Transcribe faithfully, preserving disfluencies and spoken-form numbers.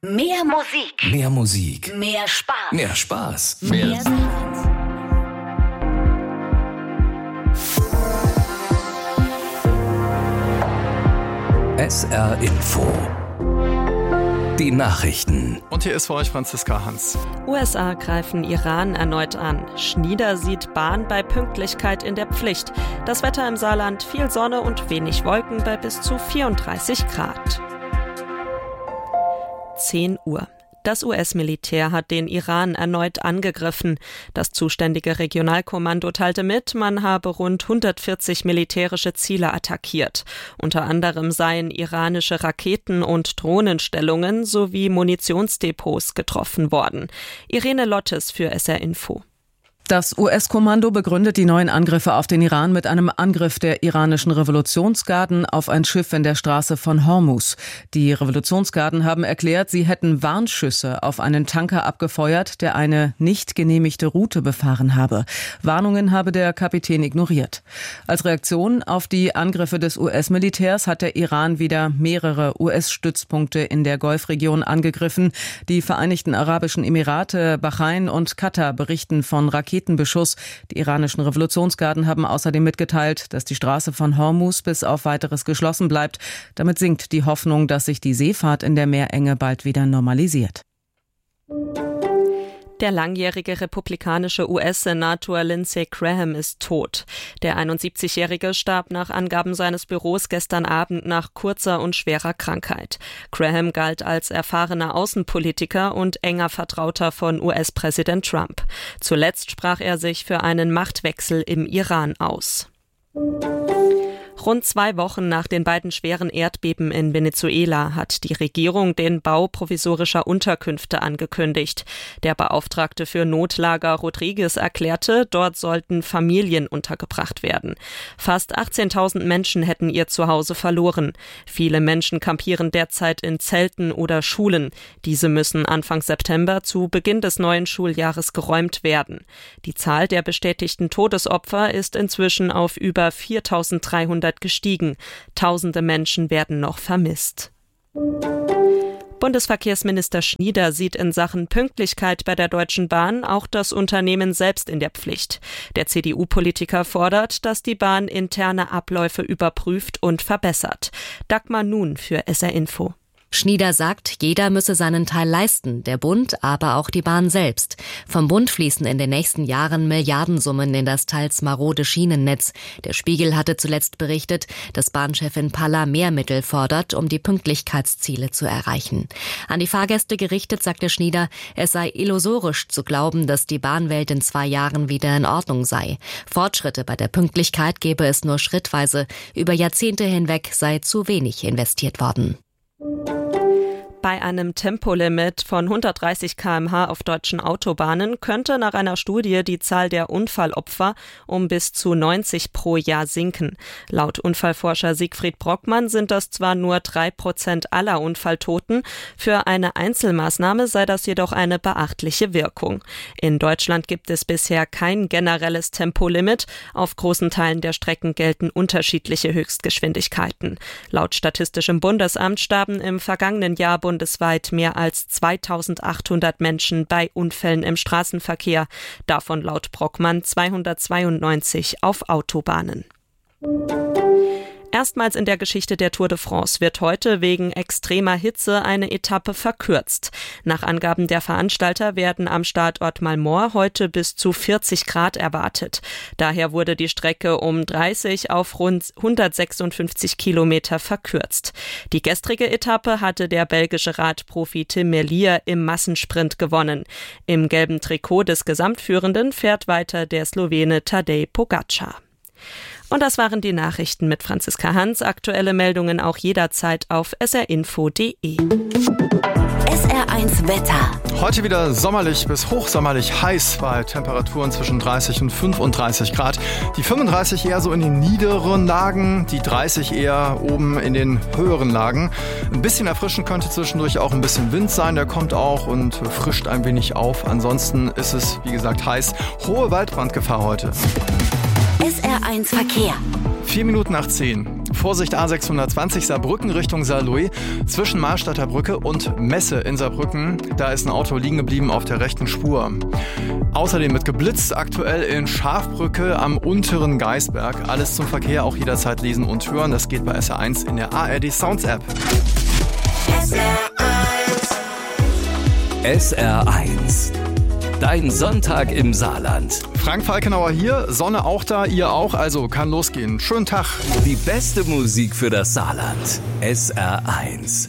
Mehr Musik. Mehr Musik. Mehr Spaß. Mehr Spaß. Mehr, mehr Spaß. S R Info. Die Nachrichten. Und hier ist für euch Franziska Hans. U S A greifen Iran erneut an. Schnieder sieht Bahn bei Pünktlichkeit in der Pflicht. Das Wetter im Saarland: viel Sonne und wenig Wolken bei bis zu vierunddreißig Grad. zehn Uhr. Das U S-Militär hat den Iran erneut angegriffen. Das zuständige Regionalkommando teilte mit, man habe rund hundertvierzig militärische Ziele attackiert. Unter anderem seien iranische Raketen- und Drohnenstellungen sowie Munitionsdepots getroffen worden. Irene Lottes für S R Info. Das U S-Kommando begründet die neuen Angriffe auf den Iran mit einem Angriff der iranischen Revolutionsgarden auf ein Schiff in der Straße von Hormuz. Die Revolutionsgarden haben erklärt, sie hätten Warnschüsse auf einen Tanker abgefeuert, der eine nicht genehmigte Route befahren habe. Warnungen habe der Kapitän ignoriert. Als Reaktion auf die Angriffe des U S-Militärs hat der Iran wieder mehrere U S-Stützpunkte in der Golfregion angegriffen. Die Vereinigten Arabischen Emirate, Bahrain und Katar berichten von Raketen Beschuss. Die iranischen Revolutionsgarden haben außerdem mitgeteilt, dass die Straße von Hormuz bis auf Weiteres geschlossen bleibt. Damit sinkt die Hoffnung, dass sich die Seefahrt in der Meerenge bald wieder normalisiert. Der langjährige republikanische U S-Senator Lindsey Graham ist tot. Der einundsiebzigjährige starb nach Angaben seines Büros gestern Abend nach kurzer und schwerer Krankheit. Graham galt als erfahrener Außenpolitiker und enger Vertrauter von U S-Präsident Trump. Zuletzt sprach er sich für einen Machtwechsel im Iran aus. Rund zwei Wochen nach den beiden schweren Erdbeben in Venezuela hat die Regierung den Bau provisorischer Unterkünfte angekündigt. Der Beauftragte für Notlager Rodriguez erklärte, dort sollten Familien untergebracht werden. Fast achtzehntausend Menschen hätten ihr Zuhause verloren. Viele Menschen kampieren derzeit in Zelten oder Schulen. Diese müssen Anfang September zu Beginn des neuen Schuljahres geräumt werden. Die Zahl der bestätigten Todesopfer ist inzwischen auf über viertausenddreihundert gestiegen. Tausende Menschen werden noch vermisst. Bundesverkehrsminister Schnieder sieht in Sachen Pünktlichkeit bei der Deutschen Bahn auch das Unternehmen selbst in der Pflicht. Der C D U-Politiker fordert, dass die Bahn interne Abläufe überprüft und verbessert. Dagmar Nun für S R Info. Schnieder sagt, jeder müsse seinen Teil leisten, der Bund, aber auch die Bahn selbst. Vom Bund fließen in den nächsten Jahren Milliardensummen in das teils marode Schienennetz. Der Spiegel hatte zuletzt berichtet, dass Bahnchefin Palla mehr Mittel fordert, um die Pünktlichkeitsziele zu erreichen. An die Fahrgäste gerichtet sagte Schnieder, es sei illusorisch zu glauben, dass die Bahnwelt in zwei Jahren wieder in Ordnung sei. Fortschritte bei der Pünktlichkeit gebe es nur schrittweise. Über Jahrzehnte hinweg sei zu wenig investiert worden. Bei einem Tempolimit von hundertdreißig Kilometer pro Stunde auf deutschen Autobahnen könnte nach einer Studie die Zahl der Unfallopfer um bis zu neunzig pro Jahr sinken. Laut Unfallforscher Siegfried Brockmann sind das zwar nur drei Prozent aller Unfalltoten, für eine Einzelmaßnahme sei das jedoch eine beachtliche Wirkung. In Deutschland gibt es bisher kein generelles Tempolimit. Auf großen Teilen der Strecken gelten unterschiedliche Höchstgeschwindigkeiten. Laut Statistischem Bundesamt starben im vergangenen Jahr bundesweit mehr als zweitausendachthundert Menschen bei Unfällen im Straßenverkehr, davon laut Brockmann zweihundertzweiundneunzig auf Autobahnen. Erstmals in der Geschichte der Tour de France wird heute wegen extremer Hitze eine Etappe verkürzt. Nach Angaben der Veranstalter werden am Startort Malmort heute bis zu vierzig Grad erwartet. Daher wurde die Strecke um dreißig auf rund hundertsechsundfünfzig Kilometer verkürzt. Die gestrige Etappe hatte der belgische Radprofi Tim Merlier im Massensprint gewonnen. Im gelben Trikot des Gesamtführenden fährt weiter der Slowene Tadej Pogačar. Und das waren die Nachrichten mit Franziska Hans. Aktuelle Meldungen auch jederzeit auf s r info punkt d e. S R eins Wetter. Heute wieder sommerlich bis hochsommerlich heiß bei Temperaturen zwischen dreißig und fünfunddreißig Grad. Die fünfunddreißig eher so in den niederen Lagen, die dreißig eher oben in den höheren Lagen. Ein bisschen erfrischend könnte zwischendurch auch ein bisschen Wind sein, der kommt auch und frischt ein wenig auf. Ansonsten ist es, wie gesagt, heiß. Hohe Waldbrandgefahr heute. S R eins Verkehr. Vier Minuten nach zehn. Vorsicht A sechshundertzwanzig Saarbrücken Richtung Saarlouis. Zwischen Marstadter Brücke und Messe in Saarbrücken. Da ist ein Auto liegen geblieben auf der rechten Spur. Außerdem wird geblitzt aktuell in Schafbrücke am unteren Geisberg. Alles zum Verkehr auch jederzeit lesen und hören. Das geht bei S R eins in der A R D Sounds App. S R eins. S R eins. Dein Sonntag im Saarland. Frank Falkenauer hier, Sonne auch da, ihr auch, also kann losgehen. Schönen Tag. Die beste Musik für das Saarland. S R eins.